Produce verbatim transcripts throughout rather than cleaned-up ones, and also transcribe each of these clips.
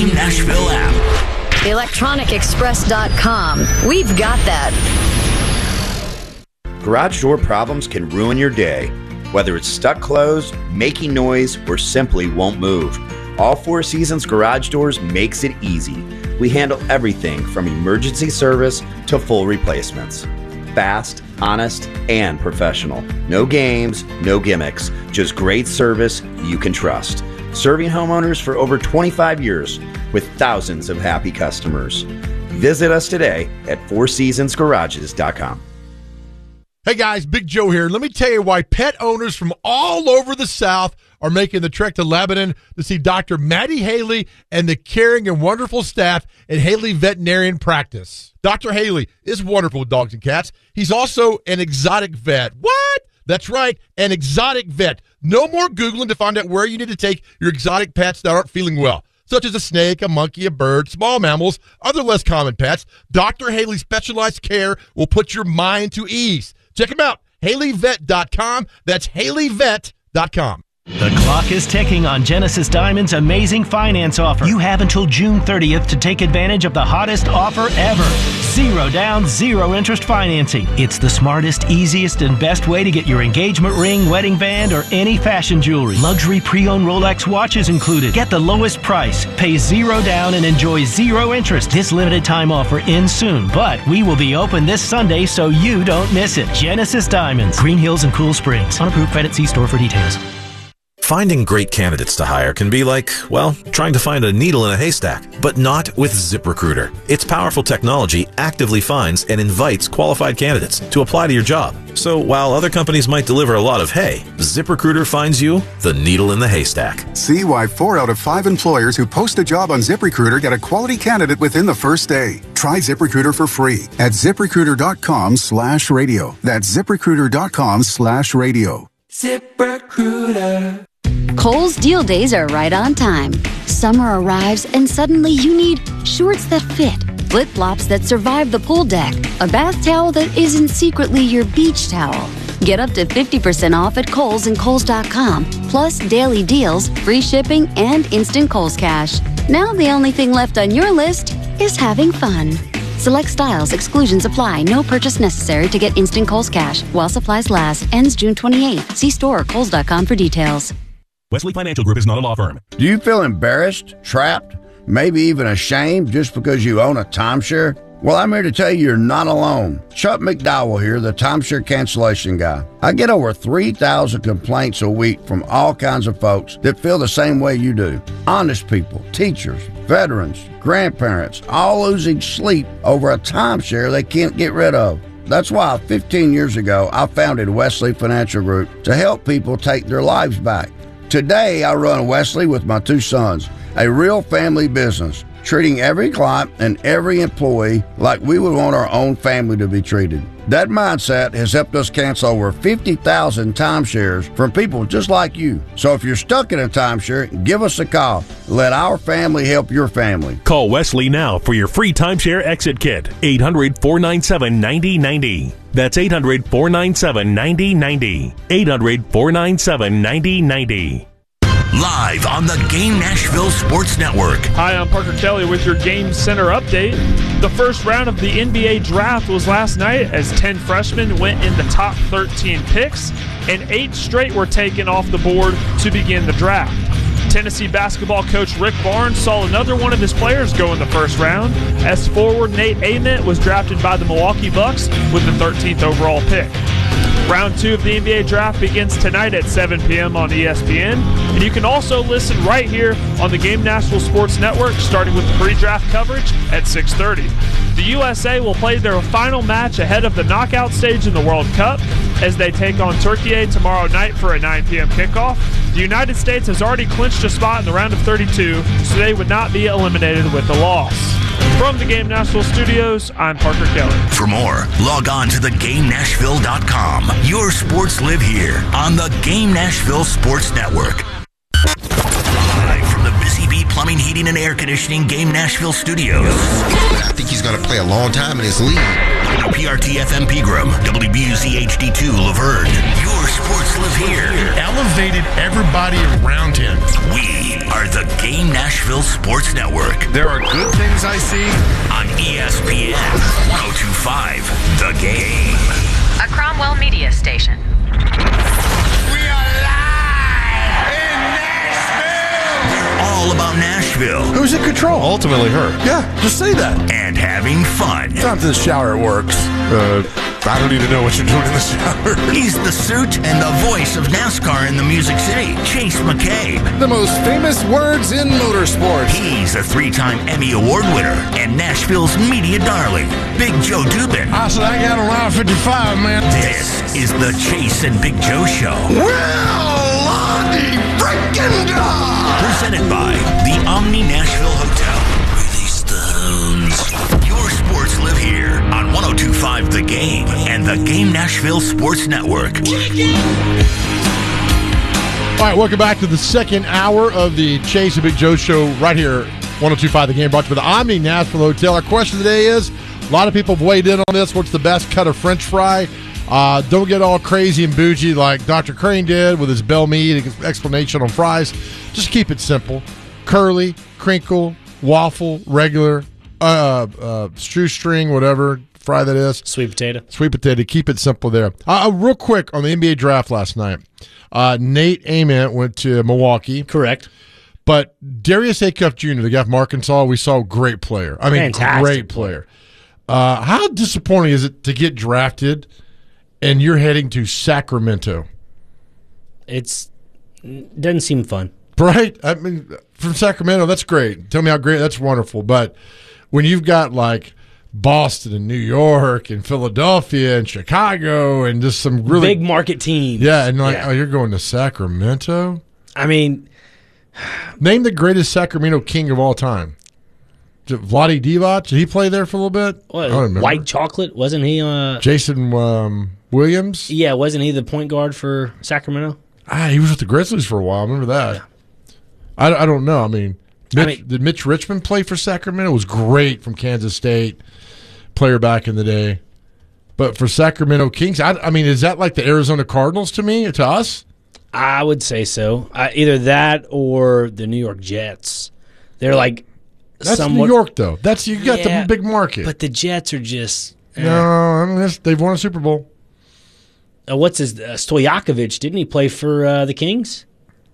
Game Nashville app. electronic express dot com. We've got that. Garage door problems can ruin your day. Whether it's stuck closed, making noise, or simply won't move, All Four Seasons Garage Doors makes it easy. We handle everything from emergency service to full replacements. Fast, honest, and professional. No games, no gimmicks, just great service you can trust. Serving homeowners for over twenty-five years with thousands of happy customers. Visit us today at four seasons garages dot com. Hey guys, Big Joe here. Let me tell you why pet owners from all over the South are making the trek to Lebanon to see Doctor Maddie Haley and the caring and wonderful staff at Haley Veterinarian Practice. Doctor Haley is wonderful with dogs and cats. He's also an exotic vet. What? That's right, an exotic vet. No more Googling to find out where you need to take your exotic pets that aren't feeling well, such as a snake, a monkey, a bird, small mammals, other less common pets. Doctor Haley's specialized care will put your mind to ease. Check him out, Haley Vet dot com. That's Haley Vet dot com. The clock is ticking on Genesis Diamond's amazing finance offer. You have until June thirtieth to take advantage of the hottest offer ever. Zero down, zero interest financing. It's the smartest, easiest, and best way to get your engagement ring, wedding band, or any fashion jewelry. Luxury pre-owned Rolex watches included. Get the lowest price, pay zero down, and enjoy zero interest. This limited time offer ends soon, but we will be open this Sunday so you don't miss it. Genesis Diamonds, Green Hills and Cool Springs. On approved credit, see store for details. Finding great candidates to hire can be like, well, trying to find a needle in a haystack, but not with ZipRecruiter. Its powerful technology actively finds and invites qualified candidates to apply to your job. So while other companies might deliver a lot of hay, ZipRecruiter finds you the needle in the haystack. See why four out of five employers who post a job on ZipRecruiter get a quality candidate within the first day. Try ZipRecruiter for free at ZipRecruiter.com slash radio. That's ZipRecruiter.com slash radio. ZipRecruiter. Kohl's Deal Days are right on time. Summer arrives and suddenly you need shorts that fit, flip-flops that survive the pool deck, a bath towel that isn't secretly your beach towel. Get up to fifty percent off at Kohl's and Kohl's dot com, plus daily deals, free shipping, and instant Kohl's Cash. Now the only thing left on your list is having fun. Select styles, exclusions apply. No purchase necessary to get instant Kohl's Cash. While supplies last. Ends June twenty-eighth. See store or Kohl's dot com for details. Wesley Financial Group is not a law firm. Do you feel embarrassed, trapped, maybe even ashamed just because you own a timeshare? Well, I'm here to tell you you're not alone. Chuck McDowell here, the timeshare cancellation guy. I get over three thousand complaints a week from all kinds of folks that feel the same way you do. Honest people, teachers, veterans, grandparents, all losing sleep over a timeshare they can't get rid of. That's why fifteen years ago, I founded Wesley Financial Group to help people take their lives back. Today, I run Wesley with my two sons, a real family business, treating every client and every employee like we would want our own family to be treated. That mindset has helped us cancel over fifty thousand timeshares from people just like you. So if you're stuck in a timeshare, give us a call. Let our family help your family. Call Wesley now for your free timeshare exit kit. eight hundred, four nine seven, nine zero nine zero. That's eight hundred, four nine seven, nine zero nine zero. eight hundred, four nine seven, nine zero nine zero. Live on the Game Nashville Sports Network. Hi, I'm Parker Kelly with your Game Center update. The first round of the N B A draft was last night as ten freshmen went in the top thirteen picks, and eight straight were taken off the board to begin the draft. Tennessee basketball coach Rick Barnes saw another one of his players go in the first round as forward Nate Ament was drafted by the Milwaukee Bucks with the thirteenth overall pick. Round two of the N B A draft begins tonight at seven p.m. on E S P N, and you can also listen right here on the Game Nashville Sports Network, starting with pre-draft coverage at six thirty. The U S A will play their final match ahead of the knockout stage in the World Cup as they take on Turkey tomorrow night for a nine p.m. kickoff. The United States has already clinched a spot in the round of thirty-two, so they would not be eliminated with the loss. From the Game Nashville studios, I'm Parker Kelly. For more, log on to the game nashville dot com. Your sports live here on the Game Nashville Sports Network. Live from the Busy Bee Plumbing, Heating, and Air Conditioning Game Nashville studios. I think he's going to play a long time in his league. W P R T F M Pegram, W B U Z H D two Laverne. Your sports live here. Elevated everybody around him. We are the Game Nashville Sports Network. There are good things I see on E S P N one oh two point five The Game. A Cromwell media station. We are live in Nashville. All about Nashville. Who's in control? Ultimately her. Yeah, just say that. And having fun. Sometimes in the shower it works. Uh, I don't need to know what you're doing in the shower. He's the suit and the voice of NASCAR in the Music City, Chase McCabe. The most famous words in motorsports. He's a three-time Emmy Award winner and Nashville's media darling, Big Joe Dubin. I said I got a line fifty-five, man. This is the Chase and Big Joe Show. Well, Lonnie freaking God! Presented by the Omni Nashville Hotel. Release the hounds. Your sports live here on one oh two point five The Game and the Game Nashville Sports Network. All right, welcome back to the second hour of the Chase and Big Joe Show right here, one oh two point five The Game, brought to you by the Omni Nashville Hotel. Our question today is, a lot of people have weighed in on this, what's the best cut of French fry? Uh, don't get all crazy and bougie like Doctor Crane did with his Bell Mead explanation on fries. Just keep it simple. Curly, crinkle, waffle, regular, uh, uh, shoestring, whatever fry that is. Sweet potato. Sweet potato. Keep it simple there. Uh, real quick on the N B A draft last night. Uh, Nate Ament went to Milwaukee. Correct. But Darius Acuff Junior, the guy from Arkansas, we saw a great player. I mean, Fantastic great player. Uh, how disappointing is it to get drafted and you're heading to Sacramento? It's doesn't seem fun. Right? I mean, from Sacramento, that's great. Tell me how great, that's wonderful. But when you've got like Boston and New York and Philadelphia and Chicago and just some really big market teams. Yeah, and like, yeah. oh, you're going to Sacramento? I mean, name the greatest Sacramento King of all time. Vlade Divac, did he play there for a little bit? What, White Chocolate? Wasn't he? Uh, Jason um, Williams? Yeah, wasn't he the point guard for Sacramento? Ah, he was with the Grizzlies for a while. I remember that. Yeah. I, I don't know. I mean, Mitch, I mean, did Mitch Richmond play for Sacramento? It was great from Kansas State, player back in the day. But for Sacramento Kings, I, I mean, is that like the Arizona Cardinals to me, to us? I would say so. Uh, either that or the New York Jets. They're like That's somewhat, New York, though. That's you got yeah, the big market. But the Jets are just eh. no. I mean, they've won a Super Bowl. Uh, what's his uh, Stojakovic? Didn't he play for uh, the Kings?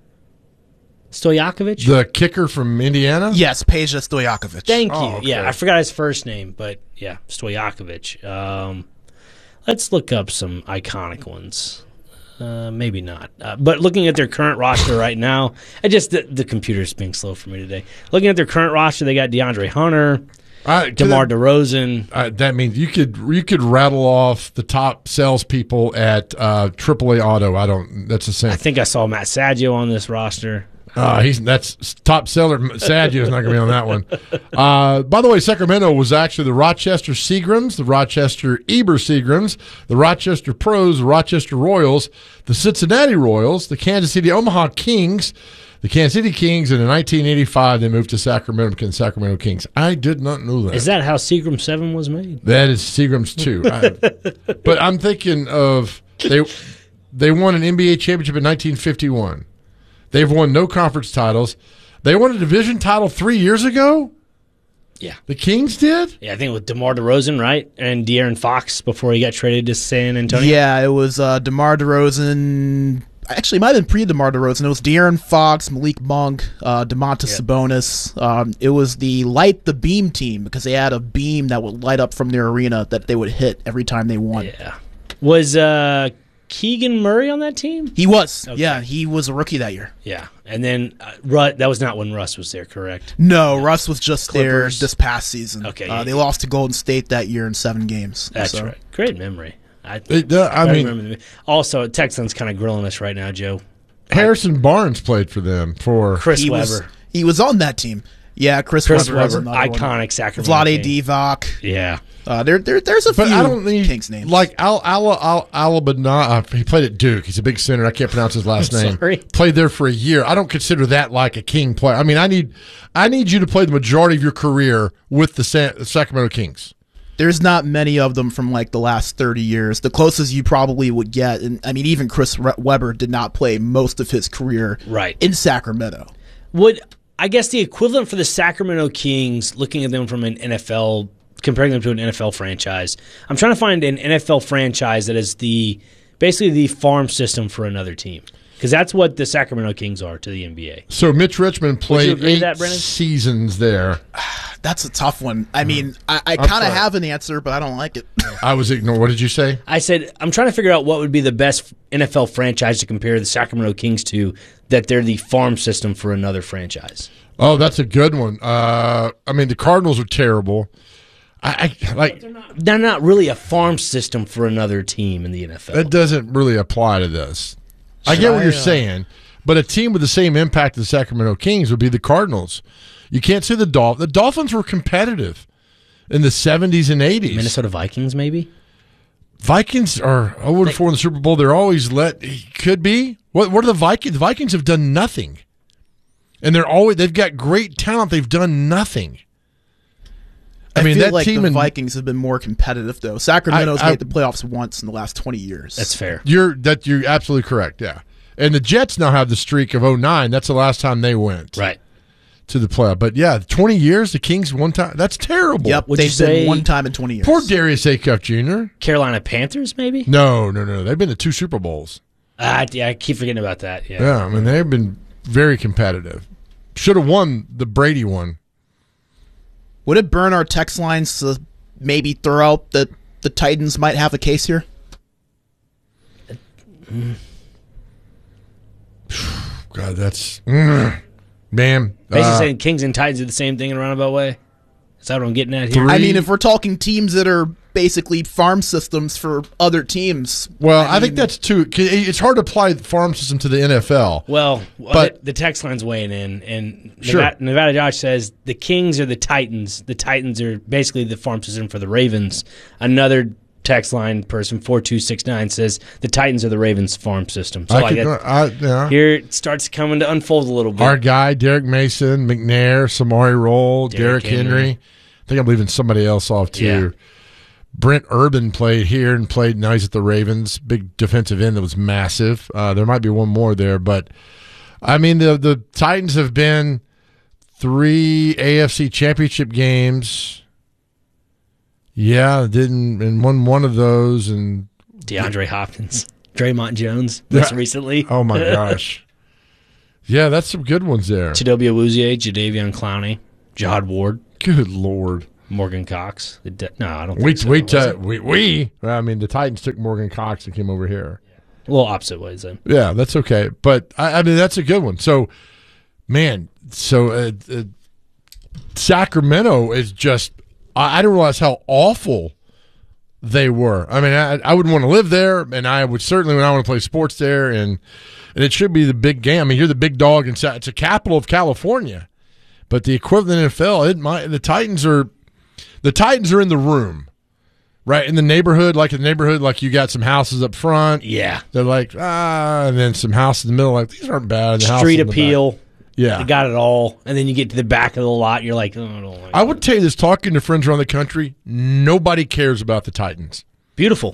Stojakovic, the kicker from Indiana. Yes, Peja Stojakovic. Thank you. Oh, okay. Yeah, I forgot his first name, but yeah, Stojakovic. Um, let's look up some iconic ones. Uh, maybe not. Uh, but looking at their current roster right now, I just the, the computer's being slow for me today. Looking at their current roster, they got DeAndre Hunter, uh, DeMar DeRozan. Uh, that means you could you could rattle off the top salespeople at uh, triple A Auto. I don't. That's the same. I think I saw Matt Saggio on this roster. Uh, he's that's top seller. Saggio is not going to be on that one. Uh, by the way, Sacramento was actually the Rochester Seagrams, the Rochester Eber Seagrams, the Rochester Pros, the Rochester Royals, the Cincinnati Royals, the Kansas City Omaha Kings, the Kansas City Kings, and in nineteen eighty-five they moved to Sacramento, became Sacramento Kings. I did not know that. Is that how Seagram seven was made? That is Seagrams two. I, but I'm thinking of they they won an N B A championship in nineteen fifty-one. They've won no conference titles. They won a division title three years ago? Yeah. The Kings did? Yeah, I think with DeMar DeRozan, right? And De'Aaron Fox before he got traded to San Antonio. Yeah, it was uh, DeMar DeRozan. Actually, it might have been pre-DeMar DeRozan. It was De'Aaron Fox, Malik Monk, uh, DeMontis yep. Sabonis. Um, it was the Light the Beam team because they had a beam that would light up from their arena that they would hit every time they won. Yeah. Was... Uh, Keegan Murray on that team? He was. Okay. Yeah, he was a rookie that year. Yeah. And then uh, Russ, that was not when Russ was there, correct? No, no. Russ was just Clippers. there this past season. Okay. Uh, yeah, they yeah. lost to Golden State that year in seven games. That's so. right. Great memory. I, it, uh, I, I mean, remember the, also, Texans kind of grilling us right now, Joe. Harrison I, Barnes played for them for Chris he Webber. Was, he was on that team. Yeah, Chris, Chris Webber, Webber iconic Sacramento. Vlade Divac. Yeah. Uh, there, there, there's a but few I don't need, Kings names. Like Al, Al, Al, Alabama, uh, he played at Duke. He's a big center. I can't pronounce his last name. Sorry. Played there for a year. I don't consider that like a King player. I mean, I need I need you to play the majority of your career with the San, Sacramento Kings. There's not many of them from like the last thirty years. The closest you probably would get, and I mean, even Chris Webber did not play most of his career right. in Sacramento. Would I guess the equivalent for the Sacramento Kings, looking at them from an N F L, comparing them to an N F L franchise, I'm trying to find an N F L franchise that is the basically the farm system for another team. Because that's what the Sacramento Kings are to the N B A. So Mitch Richmond played eight that, seasons there. That's a tough one. I mean, I, I kind of have an answer, but I don't like it. I was ignoring. What did you say? I said I'm trying to figure out what would be the best N F L franchise to compare the Sacramento Kings to, that they're the farm system for another franchise. Oh, that's a good one. Uh, I mean, the Cardinals are terrible. I, I like. They're not, they're not really a farm system for another team in the N F L. That doesn't really apply to this. I get what you're saying, but a team with the same impact as the Sacramento Kings would be the Cardinals. You can't say the Dolphins. The Dolphins were competitive in the seventies and eighties. Minnesota Vikings, maybe? Vikings are oh and four in the Super Bowl. They're always let could be. What what are the Vikings? The Vikings have done nothing. And they're always they've got great talent. They've done nothing. I, I mean, feel that like team the in, Vikings have been more competitive, though. Sacramento's I, I, made the playoffs once in the last twenty years. That's fair. You're that you're absolutely correct. Yeah, and the Jets now have the streak of oh nine. That's the last time they went right to the playoff. But yeah, twenty years the Kings one time. That's terrible. Yep, Would they've you say been one time in twenty years. Poor Darius Acuff Junior Carolina Panthers, maybe? No, no, no. They've been to two Super Bowls. Uh, yeah, I keep forgetting about that. Yeah, yeah. I mean, they've been very competitive. Should have won the Brady one. Would it burn our text lines to maybe throw out that the Titans might have a case here? God, that's mm, man. Basically uh, saying Kings and Titans do the same thing in a roundabout way. Is that what I'm getting at here? I mean, if we're talking teams that are basically farm systems for other teams. Well, I, I mean, think mean, that's too. It's hard to apply the farm system to the N F L. Well, well but the, the text line's weighing in, and sure. Nevada, Nevada Josh says the Kings are the Titans. The Titans are basically the farm system for the Ravens. Another text line person, four two six nine, says the Titans are the Ravens' farm system. So I like could, it, I, yeah. here it starts coming to unfold a little bit. Our guy, Derek Mason, McNair, Samari Roll, Derek, Derek Henry. Henry. I think I'm leaving somebody else off too. Yeah. Brent Urban played here and played. Now he's at the Ravens. Big defensive end that was massive. Uh, there might be one more there, but I mean the the Titans have been three A F C Championship games. Yeah, didn't and won one of those and DeAndre Hopkins, Draymond Jones, most yeah. recently. Oh my gosh, yeah, that's some good ones there. Chidobe Awuzie, Jadeveon Clowney, Jihad Ward. Good Lord. Morgan Cox. The de- no, I don't think we, so. We, t- we, we, I mean, the Titans took Morgan Cox and came over here. A little opposite ways then. Yeah, that's okay. But, I, I mean, that's a good one. So, man, so uh, uh, Sacramento is just, I, I didn't realize how awful they were. I mean, I, I wouldn't want to live there, and I would certainly when I want to play sports there, and, and it should be the big game. I mean, you're the big dog, in Sa- it's a capital of California. But the equivalent N F L, it might, the Titans are the Titans are in the room, right in the neighborhood, like in the neighborhood, like you got some houses up front. Yeah, they're like ah, and then some houses in the middle. Like these aren't bad. The Street appeal. Yeah, they got it all, and then you get to the back of the lot, you're like, oh, I don't like I would tell you this: talking to friends around the country, nobody cares about the Titans. Beautiful.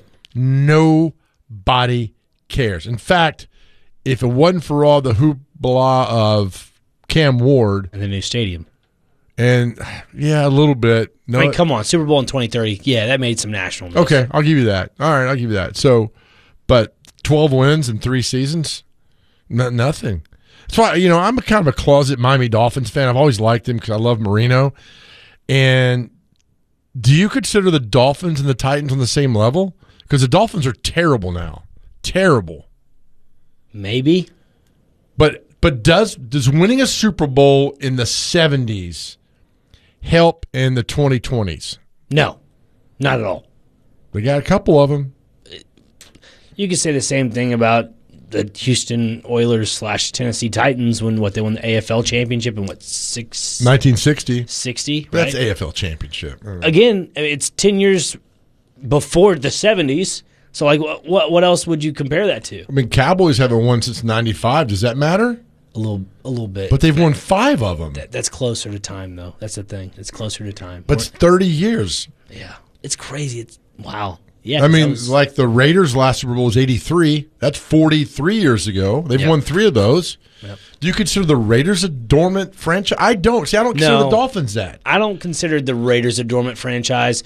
Nobody cares. In fact, if it wasn't for all the hoopla of Cam Ward and the new stadium, and yeah, a little bit. No, I mean, come on, Super Bowl in twenty thirty. Yeah, that made some national news. Okay, I'll give you that. All right, I'll give you that. So, but twelve wins in three seasons, no, nothing. That's why you know I'm a kind of a closet Miami Dolphins fan. I've always liked him because I love Marino. And do you consider the Dolphins and the Titans on the same level? Because the Dolphins are terrible now, terrible. Maybe, but. But does does winning a Super Bowl in the seventies help in the twenty twenties? No, not at all. We got a couple of them. You could say the same thing about the Houston Oilers slash Tennessee Titans when what they won the A F L championship in what six nineteen sixty sixty. Right? That's A F L championship. Again, it's ten years before the seventies. So like, what what else would you compare that to? I mean, Cowboys haven't won since ninety-five. Does that matter? A little, a little bit. But they've won five of them. That, that's closer to time, though. That's the thing. It's closer to time. But it's thirty years. Yeah. It's crazy. It's wow. Yeah, I mean, was, like the Raiders' last Super Bowl was eighty-three. That's forty-three years ago. They've yep. won three of those. Yep. Do you consider the Raiders a dormant franchise? I don't. See, I don't consider no, the Dolphins that. I don't consider the Raiders a dormant franchise.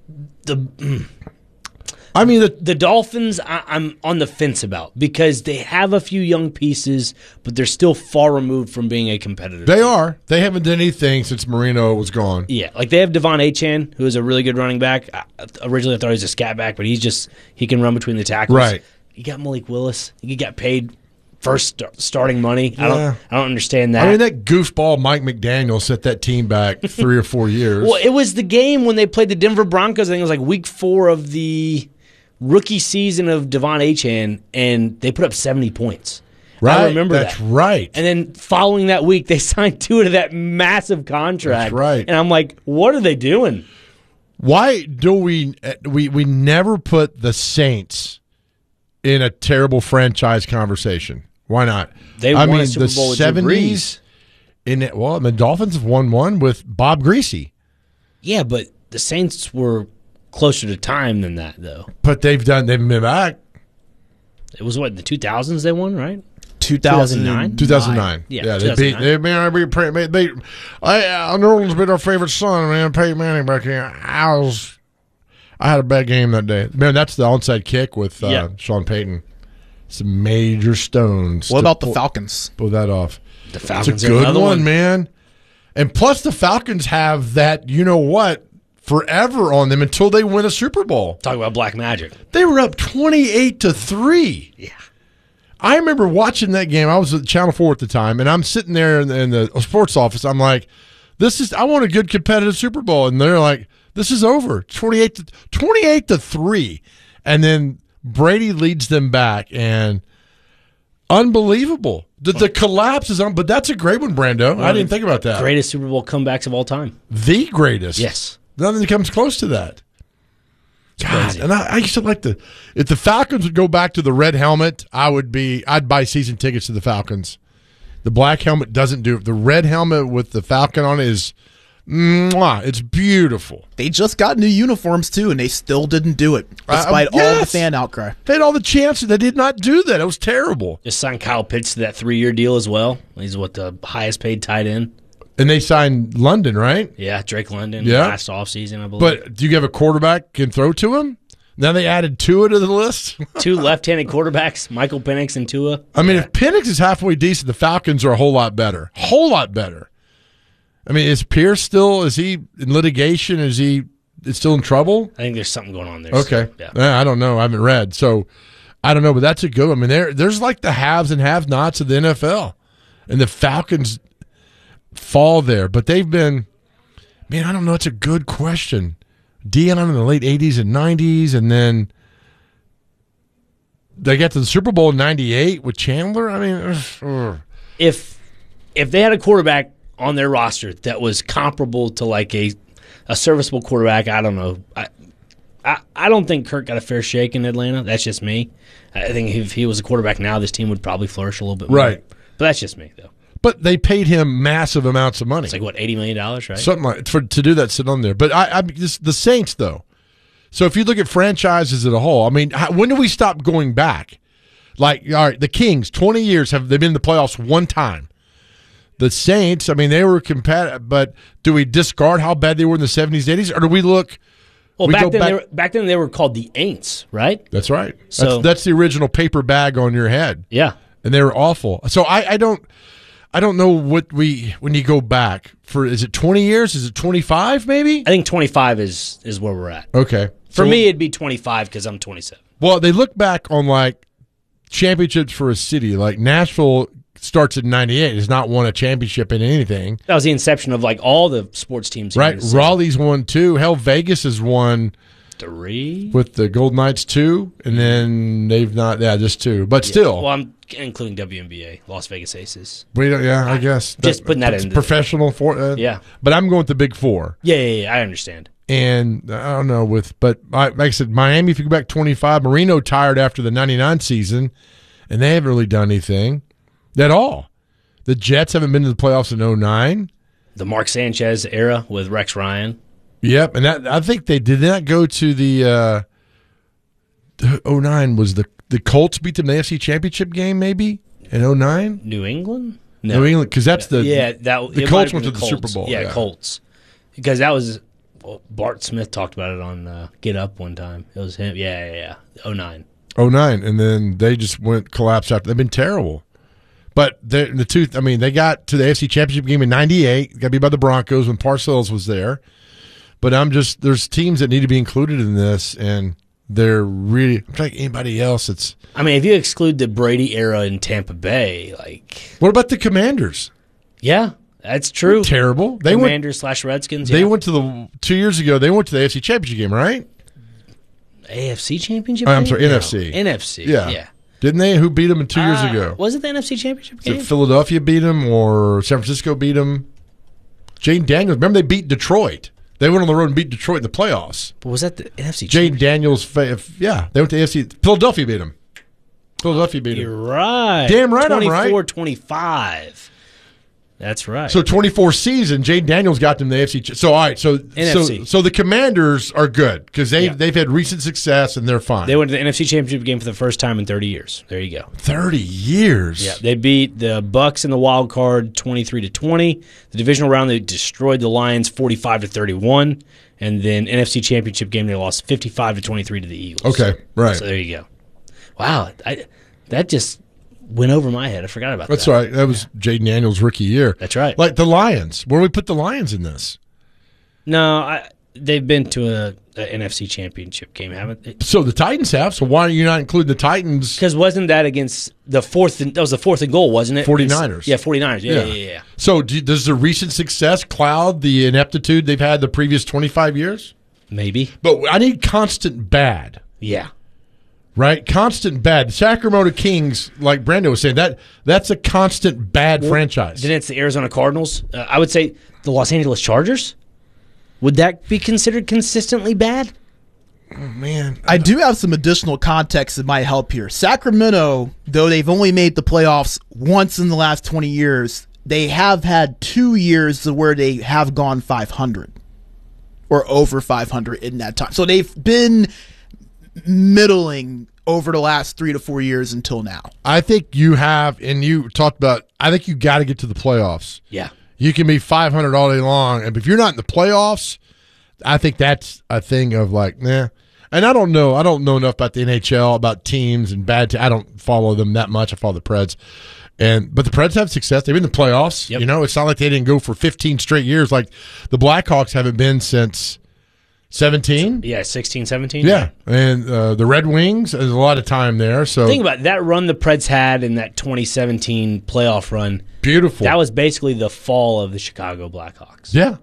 The I mean, the, the Dolphins, I, I'm on the fence about because they have a few young pieces, but they're still far removed from being a competitor. They are. They haven't done anything since Marino was gone. Yeah, like they have Devon Achane, who is a really good running back. I, originally, I thought he was a scat back, but he's just he can run between the tackles. Right. You got Malik Willis. He got paid first st- starting money. Yeah. I don't. I don't understand that. I mean, that goofball Mike McDaniel set that team back three or four years. Well, it was the game when they played the Denver Broncos. I think it was like week four of the rookie season of Devon Achane, and they put up seventy points. Right, I remember that's that. right. And then following that week, they signed Tua to that massive contract. That's right. And I'm like, what are they doing? Why do we we we never put the Saints in a terrible franchise conversation? Why not? They I won mean, a Super the Bowl with Drew seventies. In it, well, the Dolphins have won one with Bob Greasy. Yeah, but the Saints were closer to time than that, though. But they've done. They've been back. It was what in the two thousands they won, right? two thousand nine two thousand nine Yeah, yeah. They beat. They man, I beat. They. I, uh, New Orleans beat our favorite son, man, Peyton Manning back here. I was. I had a bad game that day. Man, that's the onside kick with uh, Yeah. Sean Payton. Some major stones. What to about the pull- Falcons? Pull that off. The Falcons It's a are good another one, one. man. And plus, the Falcons have that. You know what? Forever on them until they win a Super Bowl. Talk about black magic. They were up twenty-eight to three. Yeah. I remember watching that game. I was at Channel four at the time, and I'm sitting there in the, in the sports office. I'm like, this is, I want a good competitive Super Bowl. And they're like, this is over. twenty-eight to, twenty-eight to three. And then Brady leads them back, and unbelievable. The, the collapse is on, but that's a great one, Brando. I didn't think about that. Greatest Super Bowl comebacks of all time. The greatest. Yes. Nothing comes close to that. God, crazy. and I, I used to like the if the Falcons would go back to the red helmet, I would be I'd buy season tickets to the Falcons. The black helmet doesn't do it. The red helmet with the Falcon on it is mwah, it's beautiful. They just got new uniforms too, and they still didn't do it, despite Uh, all the yes. fan outcry. They had all the chances. They did not do that. It was terrible. Just signed Kyle Pitts to that three-year deal as well. He's what the highest paid tight end. And they signed London, right? Yeah, Drake London Yeah. last offseason, I believe. But do you have a quarterback can throw to him? Now they added Tua to the list. Two left-handed quarterbacks, Michael Penix and Tua. I mean, if Penix is halfway decent, the Falcons are a whole lot better. Whole lot better. I mean, is Pierce still, is he in litigation? Is he is still in trouble? I think there's something going on there. Okay. So, yeah. Eh, I don't know. I haven't read. So I don't know, but that's a good one. I mean, there, there's like the haves and have-nots of the N F L. And the Falcons fall there. But they've been, man, I don't know. It's a good question. Deion in the late eighties and nineties, and then they got to the Super Bowl in ninety-eight with Chandler. I mean, ugh, ugh. If if they had a quarterback on their roster that was comparable to like a a serviceable quarterback, I don't know. I, I I don't think Kirk got a fair shake in Atlanta. That's just me. I think if he was a quarterback now, this team would probably flourish a little bit more. Right. But that's just me, though. But they paid him massive amounts of money. It's like, what, eighty million dollars, right? Something like for to do that, sit on there. But I, I just, the Saints, though. So if you look at franchises as a whole, I mean, how, when do we stop going back? Like, all right, the Kings, twenty years have they been in the playoffs one time? The Saints, I mean, they were competitive, but do we discard how bad they were in the seventies, eighties, or do we look? Well, we back go then, back- They were, back then they were called the Aints, right? That's right. So- that's, that's the original paper bag on your head. Yeah. And they were awful. So I, I don't. I don't know what we when you go back for. Is it twenty years? Is it twenty-five? Maybe. I think twenty-five is is where we're at. Okay. For So- me, it'd be twenty-five because I'm twenty-seven. Well, they look back on like championships for a city. Like Nashville starts in ninety-eight. Has not won a championship in anything. That was the inception of like all the sports teams. here in Right. the city. Raleigh's won two. Hell, Vegas has won Three. with the Golden Knights two, and then they've not. Yeah, just two. But Yeah. still, Well, I'm including W N B A, Las Vegas Aces. we don't. Yeah, I guess Just putting that it's in. professional for. Uh, Yeah. But I'm going with the Big Four. Yeah, yeah, yeah, I understand. And I don't know with, but I, like I said, Miami. If you go back twenty-five, Marino tired after the ninety-nine season, and they haven't really done anything at all. The Jets haven't been to the playoffs in oh nine. The Mark Sanchez era with Rex Ryan. Yep, and that I think they did not go to the uh, oh nine was the the Colts beat them in the A F C Championship game maybe in oh nine? New England? No. New England, because that's the yeah that the Colts went to the, the Super Bowl. Yeah, yeah, Colts, because that was well, Bart Smith talked about it on uh, Get Up one time. It was him. Yeah, yeah, yeah. oh nine. oh nine, and then they just went collapsed after. They've been terrible. But the, the two, I mean, they got to the A F C Championship game in ninety-eight. Got beat by the Broncos when Parcells was there. But I'm just, there's teams that need to be included in this, and they're really, I'm trying to think anybody else that's. I mean, if you exclude the Brady era in Tampa Bay, like. What about the Commanders? Yeah, that's true. They're terrible. They Commanders went, slash Redskins. They yeah. went to the, two years ago, they went to the A F C Championship game, right? A F C Championship oh, game? I'm sorry, no. N F C. N F C, yeah. yeah. Didn't they? Who beat them two years uh, ago? Was it the N F C Championship game? Did Philadelphia beat them or San Francisco beat them? Jane Daniels. Remember they beat Detroit. They went on the road and beat Detroit in the playoffs. But was that the N F C Jane Daniels. Yeah, they went to A F C. Philadelphia beat them. Philadelphia beat them. You're right. Damn right I'm right. twenty-four twenty-five. That's right. So twenty-four season, Jane Daniels got them the A F C. So all right, so N F C. so so the Commanders are good because they Yeah. have they've had recent success and they're fine. They went to the N F C Championship game for the first time in thirty years. There you go. Thirty years. Yeah, they beat the Bucks in the wild card twenty-three to twenty. The divisional round they destroyed the Lions forty-five to thirty-one, and then N F C Championship game they lost fifty-five to twenty-three to the Eagles. Okay, right. So there you go. Wow, I, that just went over my head. I forgot about That's that. right. That was Jaden Daniels' rookie year. That's right. Like the Lions. Where do we put the Lions in this? No, I, they've been to a, a N F C Championship game, haven't they? So the Titans have. So why are you not including the Titans? Because wasn't that against the fourth? And, that was the fourth and goal, wasn't it? forty-niners. Yeah, forty-niners. Yeah, yeah, yeah. yeah. So do, does the recent success cloud the ineptitude they've had the previous twenty-five years? Maybe. But I need constant bad. Yeah. Right? Constant bad. Sacramento Kings, like Brando was saying, that that's a constant bad well, franchise. Then it's the Arizona Cardinals. Uh, I would say the Los Angeles Chargers. Would that be considered consistently bad? Oh, man. I do have some additional context that might help here. Sacramento, though they've only made the playoffs once in the last twenty years, they have had two years where they have gone five hundred or over five hundred in that time. So they've been middling over the last three to four years until now. I think you have, and you talked about, I think you got to get to the playoffs. Yeah. You can be five hundred all day long, and if you're not in the playoffs, I think that's a thing of like, nah. And I don't know. I don't know enough about the N H L, about teams and bad te- I don't follow them that much. I follow the Preds. And but the Preds have success. They've been in the playoffs. Yep. You know, it's not like they didn't go for fifteen straight years like the Blackhawks haven't been since seventeen. Yeah, sixteen, seventeen. Yeah, and uh, the Red Wings, there's a lot of time there. So think about it, that run the Preds had in that twenty seventeen playoff run. Beautiful. That was basically the fall of the Chicago Blackhawks. Yeah.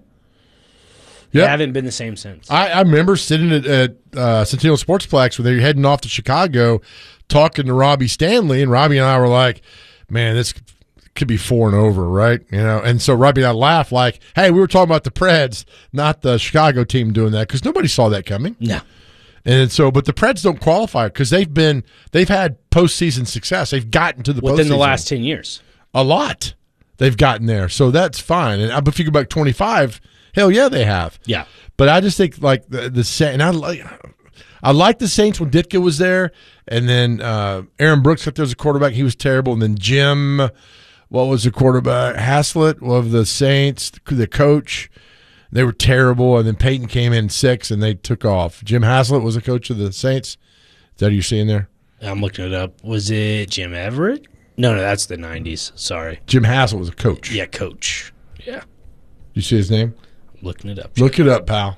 They yep. haven't been the same since. I, I remember sitting at, at uh, Centennial Sportsplex when they were heading off to Chicago talking to Robbie Stanley, and Robbie and I were like, man, this could be four and over, right? You know, and so Robbie and I laughed like, hey, we were talking about the Preds, not the Chicago team doing that, because nobody saw that coming. No. And so, but the Preds don't qualify because they've been, they've had postseason success. They've gotten to the within postseason. Within the last ten years. A lot. They've gotten there. So that's fine. And if you go back twenty-five, hell yeah, they have. Yeah. But I just think like the, the and I like, I like the Saints when Ditka was there. And then uh, Aaron Brooks got there as a quarterback. He was terrible. And then Jim, what was the quarterback? Haslett of the Saints, the coach. They were terrible. And then Peyton came in six and they took off. Jim Haslett was the coach of the Saints. Is that what you're seeing there? I'm looking it up. Was it Jim Everett? No, no, that's the nineties. Sorry. Jim Haslett was a coach. Yeah, coach. Yeah. You see his name? I'm looking it up. Look it up, pal.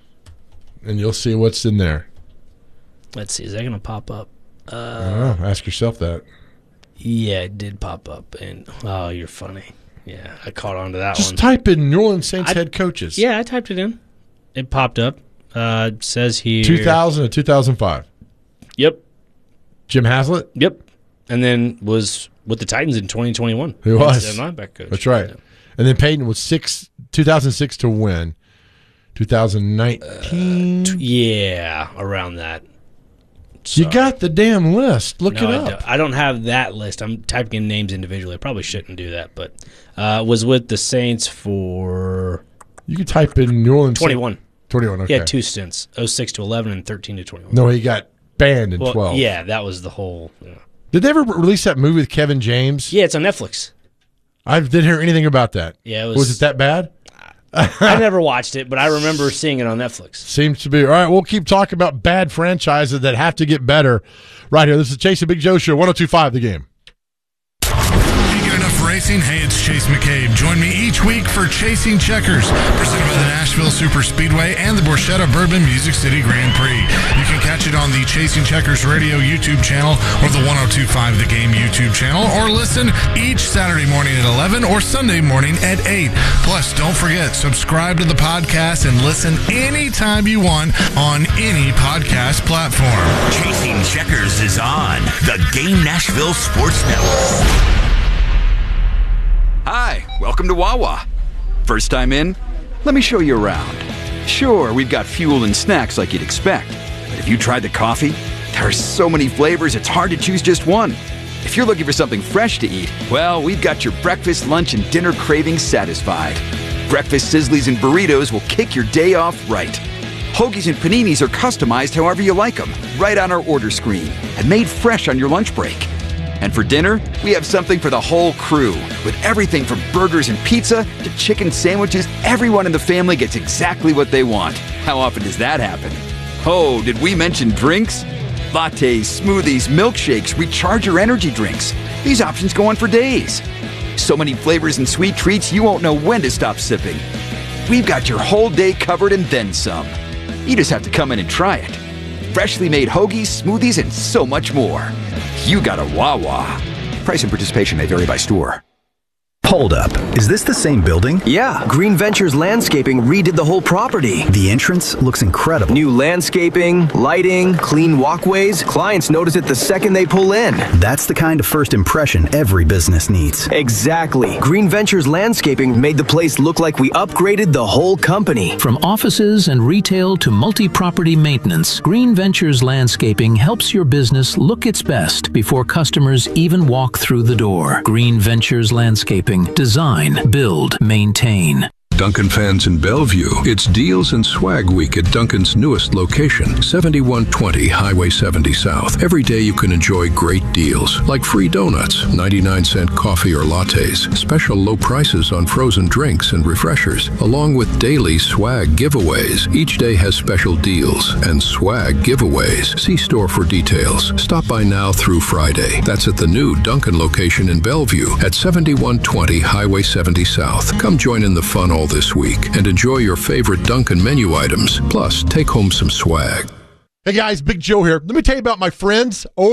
And you'll see what's in there. Let's see. Is that going to pop up? Uh, I don't know. Ask yourself that. Yeah, it did pop up. And oh, you're funny. Yeah, I caught on to that Just one. Just type in New Orleans Saints I, head coaches. Yeah, I typed it in. It popped up. Uh, it says here. two thousand to two thousand five. Yep. Jim Haslett? Yep. And then was with the Titans in twenty twenty-one. He was. Linebacker coach. That's right. Yeah. And then Peyton was six, two thousand six to win. twenty nineteen? Uh, t- yeah, around that. Sorry. You got the damn list. Look no, it I up. Don't, I don't have that list. I'm typing in names individually. I probably shouldn't do that, but uh, was with the Saints for... You could type in New Orleans. twenty-one. twenty-one, okay. He had two stints, oh six to eleven and thirteen to twenty-one. No, he got banned in well, twelve. Yeah, that was the whole... Yeah. Did they ever release that movie with Kevin James? Yeah, it's on Netflix. I didn't hear anything about that. Yeah, it was... Was it that bad? I never watched it, but I remember seeing it on Netflix. Seems to be. All right, we'll keep talking about bad franchises that have to get better right here. This is Chase and Big Joe Show, one oh two point five The Game. Racing. Hey, it's Chase McCabe. Join me each week for Chasing Checkers, presented by the Nashville Super Speedway and the Borchetta Bourbon Music City Grand Prix. You can catch it on the Chasing Checkers Radio YouTube channel or the one oh two point five The Game YouTube channel, or listen each Saturday morning at eleven or Sunday morning at eight. Plus, don't forget, subscribe to the podcast and listen anytime you want on any podcast platform. Chasing Checkers is on the Game Nashville Sports Network. Hi, welcome to Wawa. First time in? Let me show you around. Sure, we've got fuel and snacks like you'd expect, but have you tried the coffee? There are so many flavors, it's hard to choose just one. If you're looking for something fresh to eat, well, we've got your breakfast, lunch, and dinner cravings satisfied. Breakfast sizzlies and burritos will kick your day off right. Hoagies and paninis are customized however you like them, right on our order screen, and made fresh on your lunch break. And for dinner, we have something for the whole crew. With everything from burgers and pizza to chicken sandwiches, everyone in the family gets exactly what they want. How often does that happen? Oh, did we mention drinks? Lattes, smoothies, milkshakes, recharger energy drinks. These options go on for days. So many flavors and sweet treats, you won't know when to stop sipping. We've got your whole day covered and then some. You just have to come in and try it. Freshly made hoagies, smoothies, and so much more. You got a Wawa. Price and participation may vary by store. Hold up. Is this the same building? Yeah. Green Ventures Landscaping redid the whole property. The entrance looks incredible. New landscaping, lighting, clean walkways. Clients notice it the second they pull in. That's the kind of first impression every business needs. Exactly. Green Ventures Landscaping made the place look like we upgraded the whole company. From offices and retail to multi-property maintenance, Green Ventures Landscaping helps your business look its best before customers even walk through the door. Green Ventures Landscaping. Design, build, maintain. Duncan fans in Bellevue, it's Deals and Swag Week at Duncan's newest location, seventy-one twenty Highway seventy South. Every day you can enjoy great deals, like free donuts, ninety-nine cent coffee or lattes, special low prices on frozen drinks and refreshers, along with daily swag giveaways. Each day has special deals and swag giveaways. See store for details. Stop by now through Friday. That's at the new Duncan location in Bellevue at seventy-one twenty Highway seventy South. Come join in the fun all this week and enjoy your favorite Duncan menu items. Plus, take home some swag. Hey guys, Big Joe here. Let me tell you about my friends over